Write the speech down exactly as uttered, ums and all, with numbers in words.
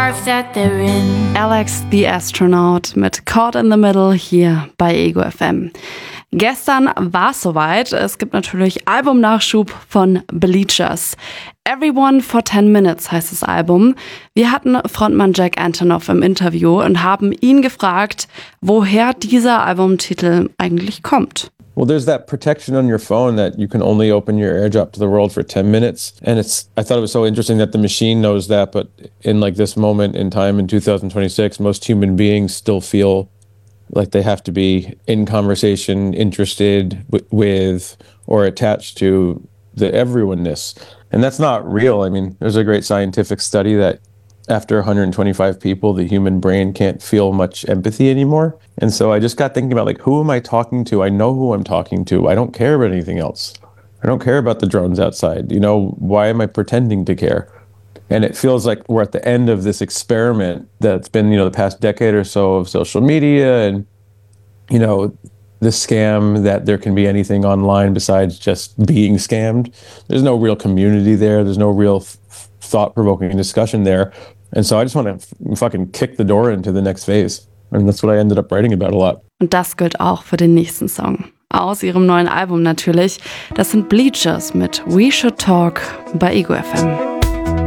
scarf that they're in. Alex the Astronaut mit Caught in the Middle hier bei Ego F M. Gestern war es soweit. Es gibt natürlich Albumnachschub von Bleachers. Everyone for ten minutes heißt das Album. Wir hatten Frontmann Jack Antonoff im Interview und haben ihn gefragt, woher dieser Albumtitel eigentlich kommt. Well, there's that protection on your phone that you can only open your AirDrop to the world for ten minutes. And it's, I thought it was so interesting that the machine knows that, but in like this moment in time in two thousand twenty-six, most human beings still feel like they have to be in conversation, interested w- with, or attached to the everyone-ness. And that's not real. I mean, there's a great scientific study that after one hundred twenty-five people, the human brain can't feel much empathy anymore. And so I just got thinking about, like, who am I talking to? I know who I'm talking to. I don't care about anything else. I don't care about the drones outside. You know, why am I pretending to care? And it feels like we're at the end of this experiment that's been, you know, the past decade or so of social media and, you know, the scam that there can be anything online besides just being scammed. There's no real community there. There's no real f- thought-provoking discussion there. And so I just want to f- fucking kick the door into the next phase. And that's what I ended up writing about a lot. Und das gilt auch für den nächsten Song. Aus ihrem neuen Album natürlich. Das sind Bleachers mit We Should Talk bei Ego F M.